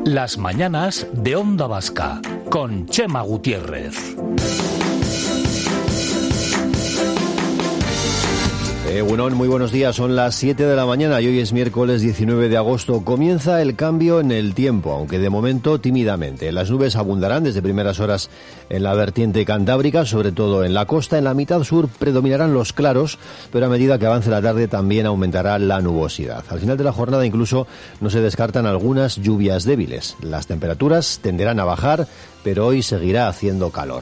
Las mañanas de Onda Vasca, con Chema Gutiérrez. Muy buenos días, son las 7 de la mañana y hoy es miércoles 19 de agosto. Comienza el cambio en el tiempo, aunque de momento tímidamente. Las nubes abundarán desde primeras horas en la vertiente cantábrica, sobre todo en la costa. En la mitad sur predominarán los claros, pero a medida que avance la tarde también aumentará la nubosidad. Al final de la jornada incluso no se descartan algunas lluvias débiles. Las temperaturas tenderán a bajar, pero hoy seguirá haciendo calor.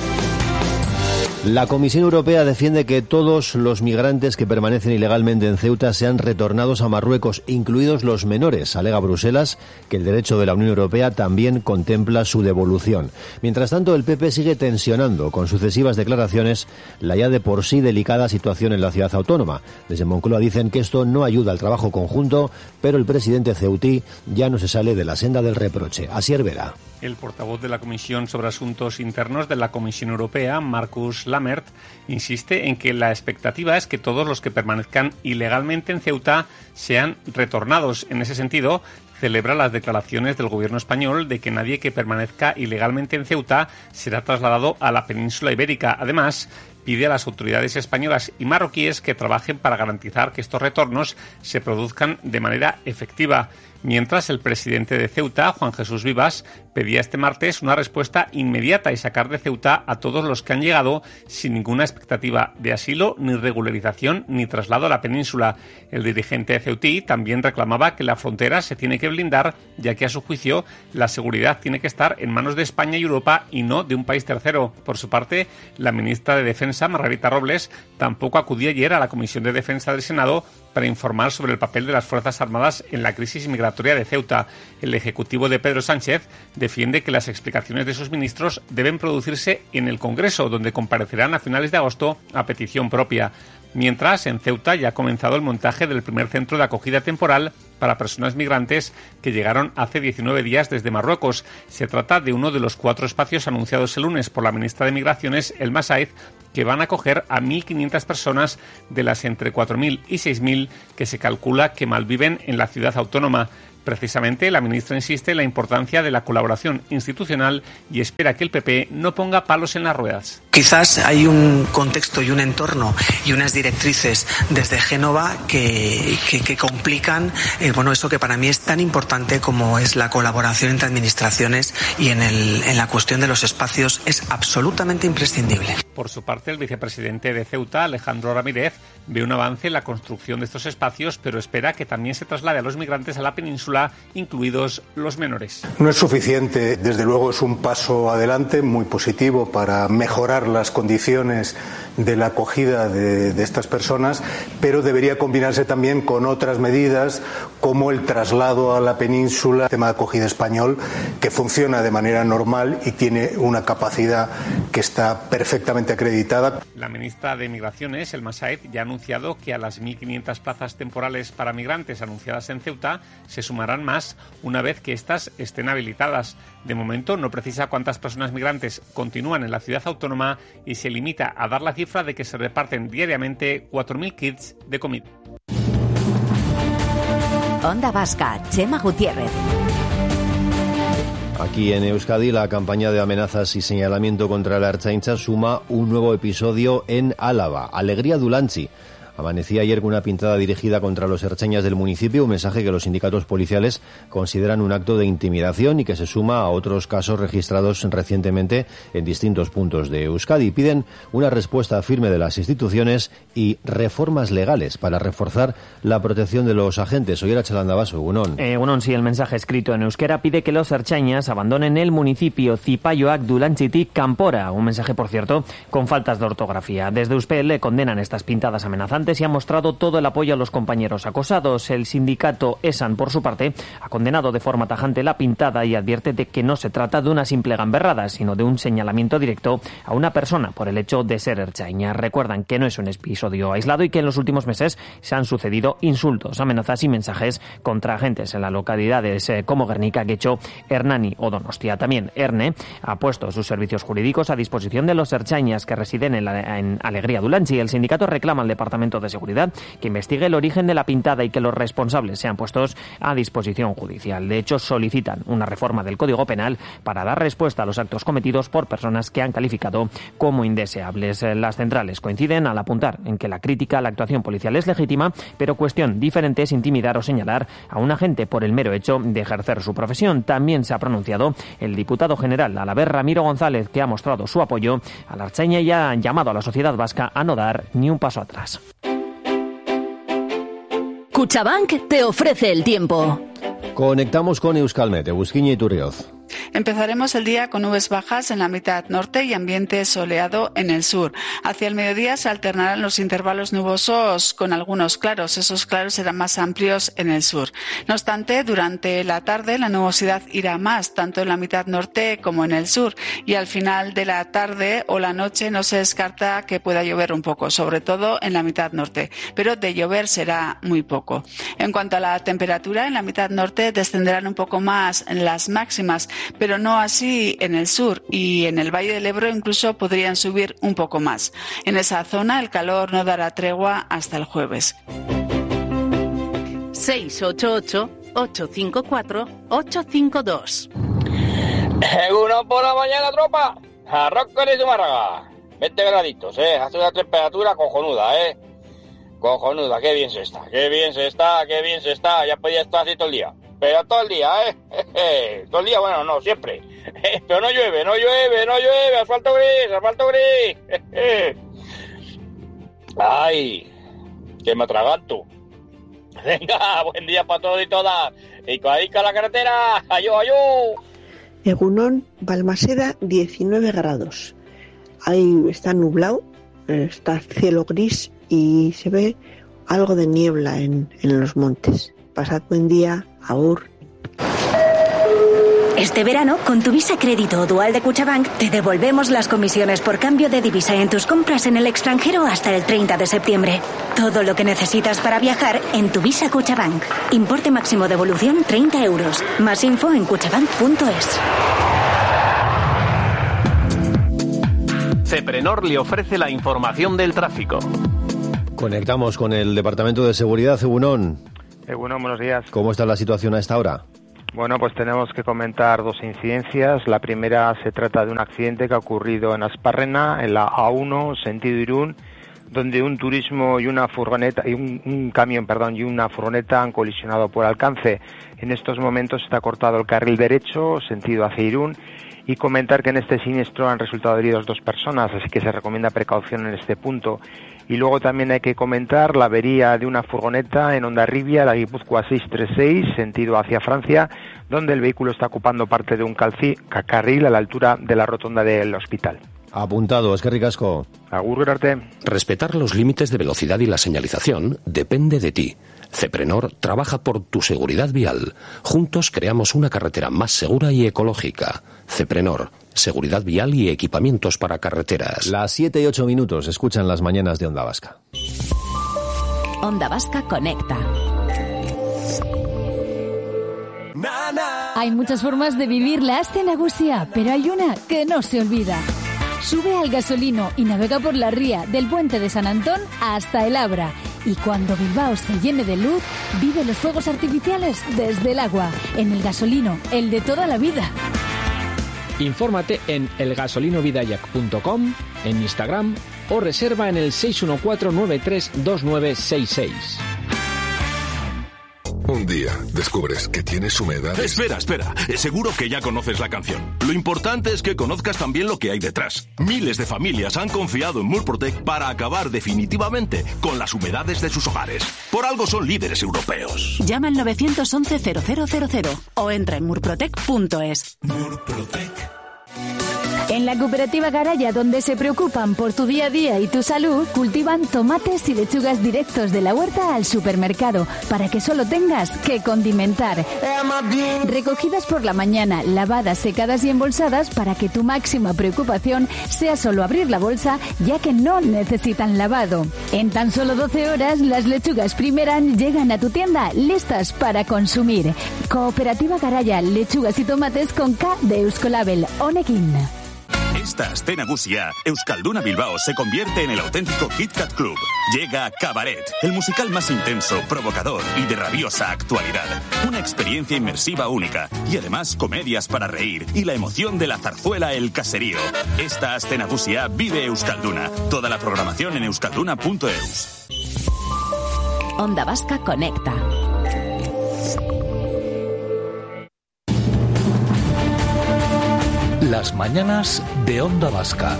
La Comisión Europea defiende que todos los migrantes que permanecen ilegalmente en Ceuta sean retornados a Marruecos, incluidos los menores. Alega Bruselas que el derecho de la Unión Europea también contempla su devolución. Mientras tanto, el PP sigue tensionando con sucesivas declaraciones la ya de por sí delicada situación en la ciudad autónoma. Desde Moncloa dicen que esto no ayuda al trabajo conjunto, pero el presidente ceutí ya no se sale de la senda del reproche. Asier Vera. El portavoz de la Comisión sobre Asuntos Internos de la Comisión Europea, Markus Lammert, insiste en que la expectativa es que todos los que permanezcan ilegalmente en Ceuta sean retornados. En ese sentido, celebra las declaraciones del gobierno español de que nadie que permanezca ilegalmente en Ceuta será trasladado a la península ibérica. Además, pide a las autoridades españolas y marroquíes que trabajen para garantizar que estos retornos se produzcan de manera efectiva. Mientras, el presidente de Ceuta, Juan Jesús Vivas, pedía este martes una respuesta inmediata y sacar de Ceuta a todos los que han llegado sin ninguna expectativa de asilo, ni regularización, ni traslado a la península. El dirigente ceutí también reclamaba que la frontera se tiene que blindar, ya que a su juicio la seguridad tiene que estar en manos de España y Europa y no de un país tercero. Por su parte, la ministra de Defensa, Margarita Robles, tampoco acudió ayer a la Comisión de Defensa del Senado para informar sobre el papel de las Fuerzas Armadas en la crisis migratoria de Ceuta. El ejecutivo de Pedro Sánchez defiende que las explicaciones de sus ministros deben producirse en el Congreso, donde comparecerán a finales de agosto a petición propia. Mientras, en Ceuta ya ha comenzado el montaje del primer centro de acogida temporal para personas migrantes que llegaron hace 19 días desde Marruecos. Se trata de uno de los 4 espacios anunciados el lunes por la ministra de Migraciones, Elma Said, que van a acoger a 1.500 personas de las entre 4.000 y 6.000 que se calcula que malviven en la ciudad autónoma. Precisamente, la ministra insiste en la importancia de la colaboración institucional y espera que el PP no ponga palos en las ruedas. Quizás hay un contexto y un entorno y unas directrices desde Génova que complican eso que para mí es tan importante como es la colaboración entre administraciones, y en la cuestión de los espacios es absolutamente imprescindible. Por su parte, el vicepresidente de Ceuta, Alejandro Ramírez, ve un avance en la construcción de estos espacios, pero espera que también se traslade a los migrantes a la península, incluidos los menores. No es suficiente, desde luego es un paso adelante muy positivo para mejorar las condiciones de la acogida de estas personas, pero debería combinarse también con otras medidas como el traslado a la península, el tema de acogida español, que funciona de manera normal y tiene una capacidad que está perfectamente acreditada. La ministra de Migraciones, Elma Said, ya ha anunciado que a las 1.500 plazas temporales para migrantes anunciadas en Ceuta se sumarán más una vez que éstas estén habilitadas. De momento no precisa cuántas personas migrantes continúan en la ciudad autónoma y se limita a dar la cifra de que se reparten diariamente 4.000 kits de comida. Onda Vasca, Chema Gutiérrez. Aquí en Euskadi, la campaña de amenazas y señalamiento contra la Ertzaintza suma un nuevo episodio en Álava. Alegría Dulantzi amanecía ayer con una pintada dirigida contra los ertzainas del municipio, un mensaje que los sindicatos policiales consideran un acto de intimidación y que se suma a otros casos registrados recientemente en distintos puntos de Euskadi. Piden una respuesta firme de las instituciones y reformas legales para reforzar la protección de los agentes. Hoy era Chalandabaso, Egunon. Egunon, sí, el mensaje escrito en euskera pide que los ertzainas abandonen el municipio Zipaioak Dulantzitik Kanpora, un mensaje, por cierto, con faltas de ortografía. Desde Euspel condenan estas pintadas amenazantes y ha mostrado todo el apoyo a los compañeros acosados. El sindicato ESAN, por su parte, ha condenado de forma tajante la pintada y advierte de que no se trata de una simple gamberrada, sino de un señalamiento directo a una persona por el hecho de ser ertzaina. Recuerdan que no es un episodio aislado y que en los últimos meses se han sucedido insultos, amenazas y mensajes contra agentes en las localidades como Gernika, Getxo, Hernani o Donostia. También ERNE ha puesto sus servicios jurídicos a disposición de los ertzainas que residen en Alegría Dulantzi. El sindicato reclama al Departamento Departamento de Seguridad que investigue el origen de la pintada y que los responsables sean puestos a disposición judicial. De hecho, solicitan una reforma del Código Penal para dar respuesta a los actos cometidos por personas que han calificado como indeseables. Las centrales coinciden al apuntar en que la crítica a la actuación policial es legítima, pero cuestión diferente es intimidar o señalar a un agente por el mero hecho de ejercer su profesión. También se ha pronunciado el diputado general Alavés Ramiro González, que ha mostrado su apoyo a la ertzaina y ha llamado a la sociedad vasca a no dar ni un paso atrás. Cuchabank te ofrece el tiempo. Conectamos con Euskalmet, Egusquiña Iturrioz. Empezaremos el día con nubes bajas en la mitad norte y ambiente soleado en el sur. Hacia el mediodía se alternarán los intervalos nubosos con algunos claros. Esos claros serán más amplios en el sur. No obstante, durante la tarde la nubosidad irá más, tanto en la mitad norte como en el sur. Y al final de la tarde o la noche no se descarta que pueda llover un poco, sobre todo en la mitad norte. Pero de llover será muy poco. En cuanto a la temperatura, en la mitad norte descenderán un poco más las máximas, pero no así en el sur, y en el Valle del Ebro incluso podrían subir un poco más. En esa zona el calor no dará tregua hasta el jueves. 688-854-852. Uno por la mañana, tropa. Arroz con y Zumárraga. 20 graditos, hace una temperatura cojonuda, cojonuda. Qué bien se está, qué bien se está, qué bien se está. Ya podía estar así todo el día. Pero todo el día, todo el día, bueno, no, siempre. Pero no llueve, asfalto gris. Ay, que me atraganto. Venga, buen día para todos y todas. Y a la carretera, ayú. Egunon, Balmaseda, 19 grados. Ahí está nublado, está cielo gris y se ve algo de niebla en los montes. Pasad buen día, agur. Este verano, con tu Visa Crédito o Dual de Cuchabank, te devolvemos las comisiones por cambio de divisa en tus compras en el extranjero hasta el 30 de septiembre. Todo lo que necesitas para viajar en tu Visa Cuchabank. Importe máximo devolución 30 euros. Más info en cuchabank.es. Ceprenor le ofrece la información del tráfico. Conectamos con el Departamento de Seguridad, Egunon. Egunon, buenos días. ¿Cómo está la situación a esta hora? Bueno, pues tenemos que comentar dos incidencias. La primera se trata de un accidente que ha ocurrido en Asparrena, en la A1, sentido Irún, donde un turismo y una furgoneta, un camión y una furgoneta han colisionado por alcance. En estos momentos está cortado el carril derecho, sentido hacia Irún, y comentar que en este siniestro han resultado heridos 2 personas, así que se recomienda precaución en este punto. Y luego también hay que comentar la avería de una furgoneta en Hondarribia, la Guipúzcoa 636, sentido hacia Francia, donde el vehículo está ocupando parte de un carril a la altura de la rotonda del hospital. Apuntado, eskerrik asko. Agur arte. Respetar los límites de velocidad y la señalización depende de ti. Ceprenor trabaja por tu seguridad vial. Juntos creamos una carretera más segura y ecológica. Ceprenor, seguridad vial y equipamientos para carreteras. Las 7 y 8 minutos, escuchan las mañanas de Onda Vasca. Onda Vasca conecta. Hay muchas formas de vivir la Aste Nagusia, pero hay una que no se olvida. Sube al Gasolino y navega por la ría del puente de San Antón hasta el Abra. Y cuando Bilbao se llene de luz, vive los fuegos artificiales desde el agua. En el Gasolino, el de toda la vida. Infórmate en elgasolinovidayak.com, en Instagram o reserva en el 614-932966. Un día descubres que tienes humedad. Espera. Seguro que ya conoces la canción. Lo importante es que conozcas también lo que hay detrás. Miles de familias han confiado en Murprotec para acabar definitivamente con las humedades de sus hogares. Por algo son líderes europeos. Llama al 911-0000 o entra en murprotec.es. Murprotec. En la cooperativa Garaya, donde se preocupan por tu día a día y tu salud, cultivan tomates y lechugas directos de la huerta al supermercado, para que solo tengas que condimentar. Recogidas por la mañana, lavadas, secadas y embolsadas, para que tu máxima preocupación sea solo abrir la bolsa, ya que no necesitan lavado. En tan solo 12 horas, las lechugas Primeran llegan a tu tienda listas para consumir. Cooperativa Garaya, lechugas y tomates con K de Euskolabel. Honekin. Esta aste nagusia, Euskalduna Bilbao se convierte en el auténtico Kit Kat Club. Llega Cabaret, el musical más intenso, provocador y de rabiosa actualidad. Una experiencia inmersiva única y además comedias para reír y la emoción de la zarzuela El Caserío. Esta aste nagusia vive Euskalduna. Toda la programación en euskalduna.eus. Onda Vasca Conecta. Las mañanas de Onda Vasca.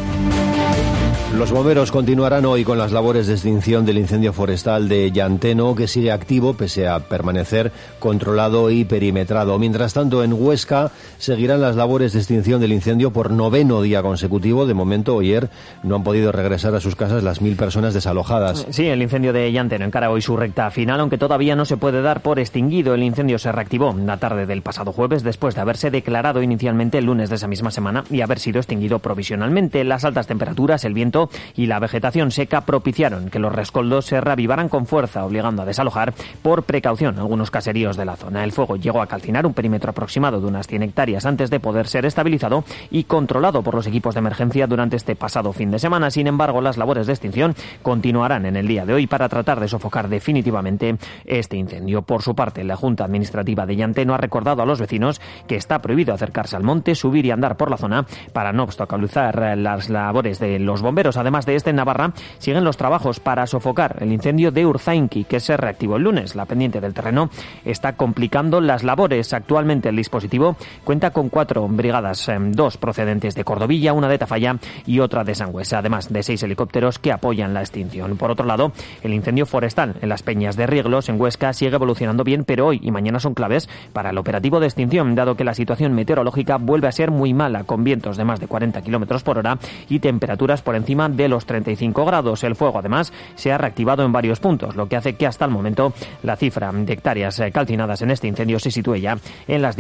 Los bomberos continuarán hoy con las labores de extinción del incendio forestal de Llanteno, que sigue activo pese a permanecer controlado y perimetrado. Mientras tanto, en Huesca seguirán las labores de extinción del incendio por 9º día consecutivo. De momento, ayer no han podido regresar a sus casas las 1.000 personas desalojadas. Sí, el incendio de Llanteno encara hoy su recta final, aunque todavía no se puede dar por extinguido. El incendio se reactivó la tarde del pasado jueves después de haberse declarado inicialmente el lunes de esa misma semana y haber sido extinguido provisionalmente. Las altas temperaturas, el viento y la vegetación seca propiciaron que los rescoldos se reavivaran con fuerza, obligando a desalojar por precaución algunos caseríos de la zona. El fuego llegó a calcinar un perímetro aproximado de unas 100 hectáreas antes de poder ser estabilizado y controlado por los equipos de emergencia durante este pasado fin de semana. Sin embargo, las labores de extinción continuarán en el día de hoy para tratar de sofocar definitivamente este incendio. Por su parte, la Junta Administrativa de Llanteno ha recordado a los vecinos que está prohibido acercarse al monte, subir y andar por la zona para no obstaculizar las labores de los bomberos. Además de en Navarra siguen los trabajos para sofocar el incendio de Urzainki, que se reactivó el lunes. La pendiente del terreno está complicando las labores. Actualmente el dispositivo cuenta con 4 brigadas, 2 procedentes de Cordovilla, una de Tafalla y otra de Sangüesa, además de 6 helicópteros que apoyan la extinción. Por otro lado, el incendio forestal en las Peñas de Rieglos, en Huesca, sigue evolucionando bien, pero hoy y mañana son claves para el operativo de extinción, dado que la situación meteorológica vuelve a ser muy mala, con vientos de más de 40 km por hora y temperaturas por encima de los 35 grados. El fuego, además, se ha reactivado en varios puntos, lo que hace que hasta el momento la cifra de hectáreas calcinadas en este incendio se sitúe ya en las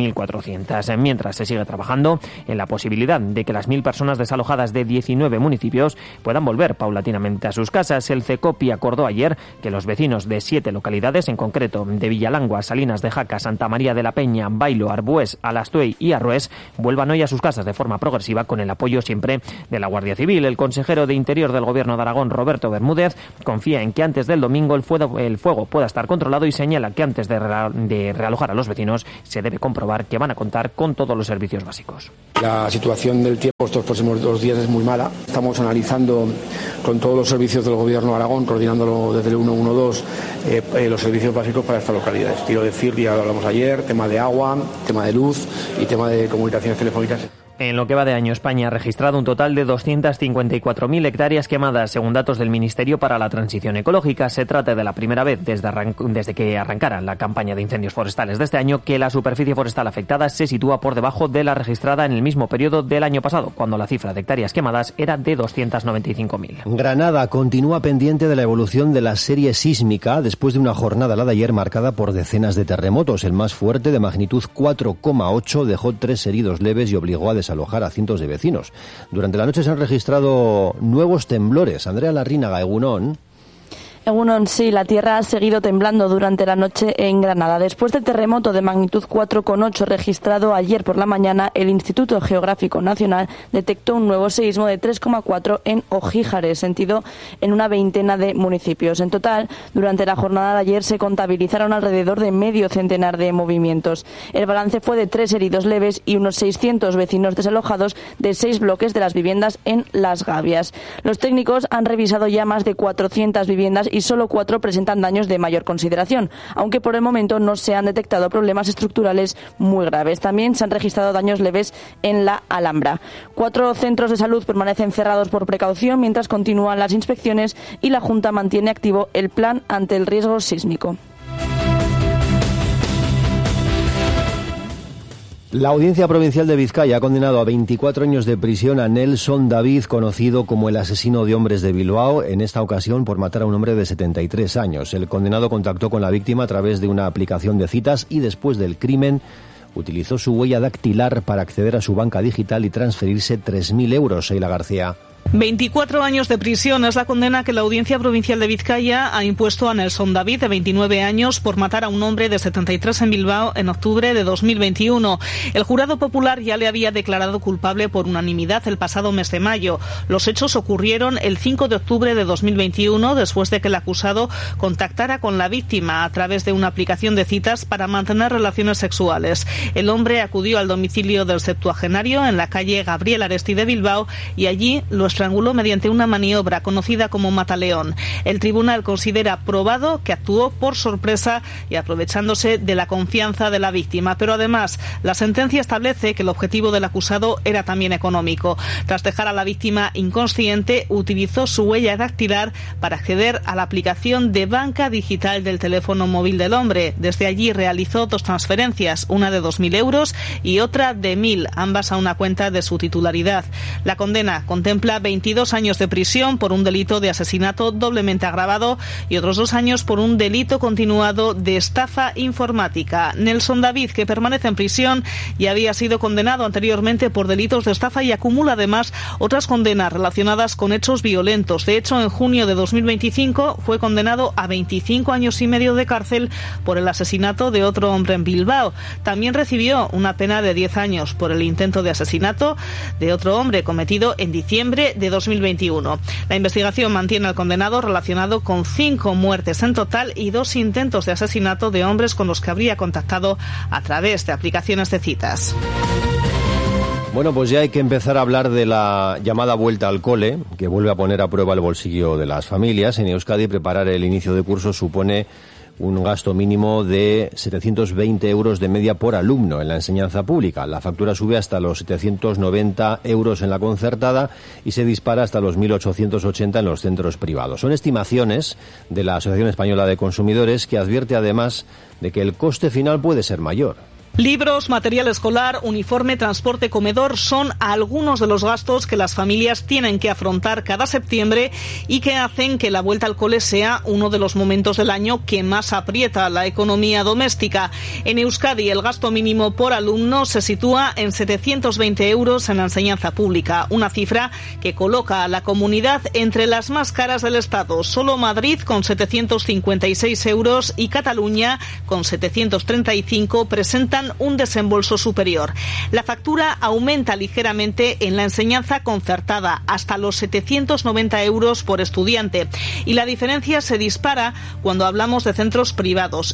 18.400. Mientras se sigue trabajando en la posibilidad de que las 1.000 personas desalojadas de 19 municipios puedan volver paulatinamente a sus casas. El CECOPI acordó ayer que los vecinos de 7 localidades, en concreto de Villalangua, Salinas de Jaca, Santa María de la Peña, Bailo, Arbués, Alastuey y Arrués, vuelvan hoy a sus casas de forma progresiva, con el apoyo siempre de la Guardia Civil. El consejero de Interior del Gobierno de Aragón, Roberto Bermúdez, confía en que antes del domingo el fuego pueda estar controlado y señala que antes de realojar a los vecinos se debe comprobar que van a contar con todos los servicios básicos. La situación del tiempo estos próximos 2 días es muy mala. Estamos analizando con todos los servicios del Gobierno de Aragón, coordinándolo desde el 112, los servicios básicos para estas localidades. Quiero decir, ya lo hablamos ayer, tema de agua, tema de luz y tema de comunicaciones telefónicas. En lo que va de año, España ha registrado un total de 254.000 hectáreas quemadas, según datos del Ministerio para la Transición Ecológica. Se trata de la primera vez desde que arrancara la campaña de incendios forestales de este año que la superficie forestal afectada se sitúa por debajo de la registrada en el mismo periodo del año pasado, cuando la cifra de hectáreas quemadas era de 295.000. Granada continúa pendiente de la evolución de la serie sísmica después de una jornada, la de ayer, marcada por decenas de terremotos. El más fuerte, de magnitud 4,8, dejó 3 heridos leves y obligó a desalojar a cientos de vecinos. Durante la noche se han registrado nuevos temblores. Andrea Larrínaga, Egunon. Egunon, sí, la tierra ha seguido temblando durante la noche en Granada. Después del terremoto de magnitud 4,8 registrado ayer por la mañana, el Instituto Geográfico Nacional detectó un nuevo seísmo de 3,4 en Ojíjares, sentido en una veintena de municipios. En total, durante la jornada de ayer se contabilizaron alrededor de medio centenar de movimientos. El balance fue de 3 heridos leves y unos 600 vecinos desalojados de 6 bloques de las viviendas en Las Gavias. Los técnicos han revisado ya más de 400 viviendas y solo 4 presentan daños de mayor consideración, aunque por el momento no se han detectado problemas estructurales muy graves. También se han registrado daños leves en la Alhambra. 4 centros de salud permanecen cerrados por precaución mientras continúan las inspecciones y la Junta mantiene activo el plan ante el riesgo sísmico. La Audiencia Provincial de Vizcaya ha condenado a 24 años de prisión a Nelson David, conocido como el asesino de hombres de Bilbao, en esta ocasión por matar a un hombre de 73 años. El condenado contactó con la víctima a través de una aplicación de citas y después del crimen utilizó su huella dactilar para acceder a su banca digital y transferirse 3.000 euros. Sheila García. 24 años de prisión es la condena que la Audiencia Provincial de Vizcaya ha impuesto a Nelson David, de 29 años, por matar a un hombre de 73 en Bilbao en octubre de 2021. El jurado popular ya le había declarado culpable por unanimidad el pasado mes de mayo. Los hechos ocurrieron el 5 de octubre de 2021, después de que el acusado contactara con la víctima a través de una aplicación de citas para mantener relaciones sexuales. El hombre acudió al domicilio del septuagenario en la calle Gabriel Aresti de Bilbao y allí lo estranguló mediante una maniobra conocida como mataleón. El tribunal considera probado que actuó por sorpresa y aprovechándose de la confianza de la víctima. Pero además, la sentencia establece que el objetivo del acusado era también económico. Tras dejar a la víctima inconsciente, utilizó su huella dactilar para acceder a la aplicación de banca digital del teléfono móvil del hombre. Desde allí realizó 2 transferencias, una de 2.000 euros y otra de 1.000, ambas a una cuenta de su titularidad. La condena contempla 22 años de prisión por un delito de asesinato doblemente agravado y otros 2 años por un delito continuado de estafa informática. Nelson David, que permanece en prisión, ya había sido condenado anteriormente por delitos de estafa y acumula además otras condenas relacionadas con hechos violentos. De hecho, en junio de 2025 fue condenado a 25 años y medio de cárcel por el asesinato de otro hombre en Bilbao. También recibió una pena de 10 años por el intento de asesinato de otro hombre cometido en diciembre de 2021. La investigación mantiene al condenado relacionado con 5 muertes en total y 2 intentos de asesinato de hombres con los que habría contactado a través de aplicaciones de citas. Bueno, pues ya hay que empezar a hablar de la llamada vuelta al cole, que vuelve a poner a prueba el bolsillo de las familias. En Euskadi, preparar el inicio de curso supone un gasto mínimo de 720 euros de media por alumno en la enseñanza pública. La factura sube hasta los 790 euros en la concertada y se dispara hasta los 1.880 en los centros privados. Son estimaciones de la Asociación Española de Consumidores, que advierte además de que el coste final puede ser mayor. Libros, material escolar, uniforme, transporte, comedor son algunos de los gastos que las familias tienen que afrontar cada septiembre y que hacen que la vuelta al cole sea uno de los momentos del año que más aprieta la economía doméstica. En Euskadi, el gasto mínimo por alumno se sitúa en 720 euros en la enseñanza pública, una cifra que coloca a la comunidad entre las más caras del Estado. Solo Madrid, con 756 euros, y Cataluña, con 735, presentan un desembolso superior. La factura aumenta ligeramente en la enseñanza concertada, hasta los 790 euros por estudiante, y la diferencia se dispara cuando hablamos de centros privados.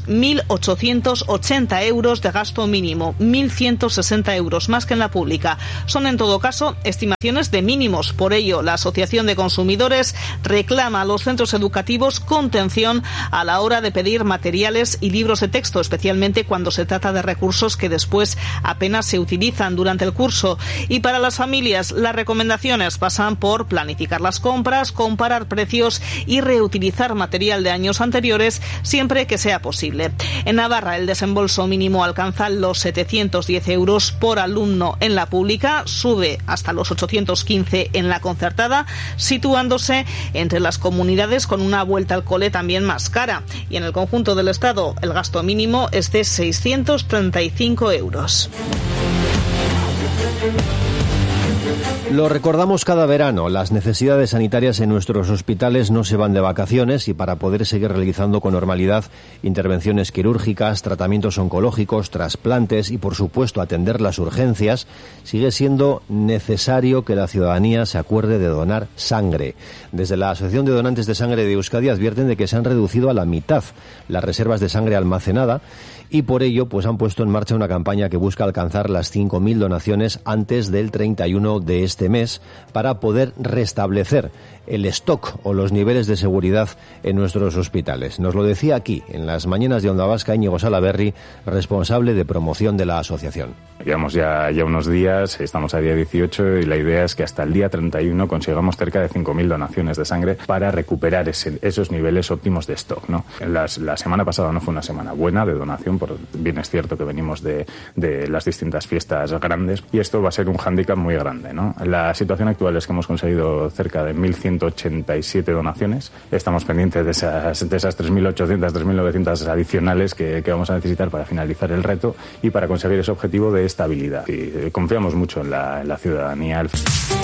1.880 euros de gasto mínimo, 1.160 euros más que en la pública. Son en todo caso estimaciones de mínimos. Por ello, la Asociación de Consumidores reclama a los centros educativos contención a la hora de pedir materiales y libros de texto, especialmente cuando se trata de recursos que después apenas se utilizan durante el curso. Y para las familias, las recomendaciones pasan por planificar las compras, comparar precios y reutilizar material de años anteriores siempre que sea posible. En Navarra, el desembolso mínimo alcanza los 710 euros por alumno en la pública, sube hasta los 815 en la concertada, situándose entre las comunidades con una vuelta al cole también más cara. Y en el conjunto del Estado, el gasto mínimo es de 635 euros. Lo recordamos cada verano, las necesidades sanitarias en nuestros hospitales no se van de vacaciones y para poder seguir realizando con normalidad intervenciones quirúrgicas, tratamientos oncológicos, trasplantes y, por supuesto, atender las urgencias, sigue siendo necesario que la ciudadanía se acuerde de donar sangre. Desde la Asociación de Donantes de Sangre de Euskadi advierten de que se han reducido a la mitad las reservas de sangre almacenada y por ello pues han puesto en marcha una campaña que busca alcanzar las 5.000 donaciones antes del 31 de este mes para poder restablecer el stock o los niveles de seguridad en nuestros hospitales. Nos lo decía aquí, en las mañanas de Onda Vasca, Íñigo Salaberry, responsable de promoción de la asociación. Llevamos ya unos días, estamos a día 18 y la idea es que hasta el día 31 consigamos cerca de 5.000 donaciones de sangre para recuperar esos niveles óptimos de stock, ¿no? La semana pasada no fue una semana buena de donación, por bien es cierto que venimos de las distintas fiestas grandes y esto va a ser un hándicap muy grande, ¿no? La situación actual es que hemos conseguido cerca de 1.187 donaciones. Estamos pendientes de esas 3.800, 3.900 adicionales que vamos a necesitar para finalizar el reto y para conseguir ese objetivo de estabilidad. Y confiamos mucho en la ciudadanía.